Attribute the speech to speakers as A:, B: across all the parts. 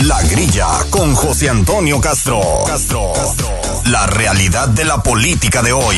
A: La Grilla con José Antonio Castro. La realidad de la política de hoy.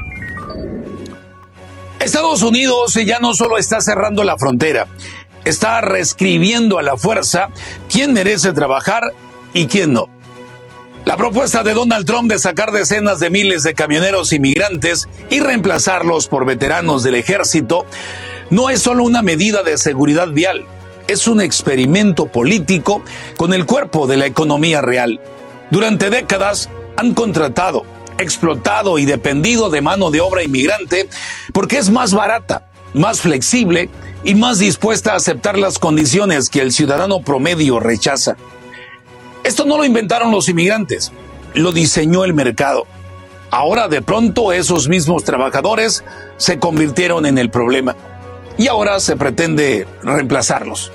B: Estados Unidos ya no solo está cerrando la frontera, está reescribiendo a la fuerza quién merece trabajar y quién no. La propuesta de Donald Trump de sacar decenas de miles de camioneros inmigrantes y reemplazarlos por veteranos del ejército no es solo una medida de seguridad vial, es un experimento político con el cuerpo de la economía real. Durante décadas han contratado, explotado y dependido de mano de obra inmigrante porque es más barata, más flexible y más dispuesta a aceptar las condiciones que el ciudadano promedio rechaza. Esto no lo inventaron los inmigrantes, lo diseñó el mercado. Ahora de pronto esos mismos trabajadores se convirtieron en el problema y ahora se pretende reemplazarlos.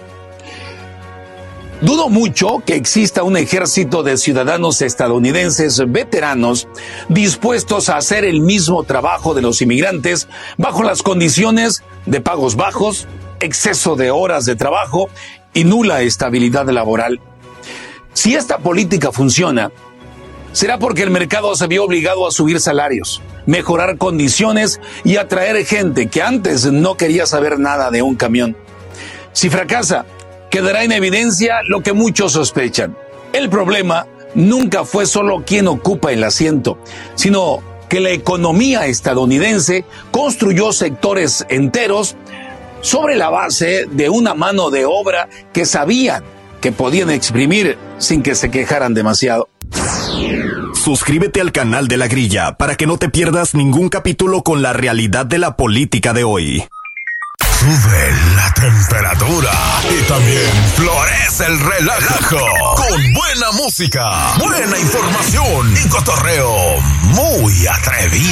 B: Dudo mucho que exista un ejército de ciudadanos estadounidenses veteranos dispuestos a hacer el mismo trabajo de los inmigrantes bajo las condiciones de pagos bajos, exceso de horas de trabajo y nula estabilidad laboral. Si esta política funciona, será porque el mercado se vio obligado a subir salarios, mejorar condiciones y atraer gente que antes no quería saber nada de un camión. Si fracasa, quedará en evidencia lo que muchos sospechan. El problema nunca fue solo quién ocupa el asiento, sino que la economía estadounidense construyó sectores enteros sobre la base de una mano de obra que sabían que podían exprimir sin que se quejaran demasiado.
A: Suscríbete al canal de La Grilla para que no te pierdas ningún capítulo con la realidad de la política de hoy.
C: Sube la temperatura y también florece el relajo con buena música, buena información y cotorreo muy atrevido.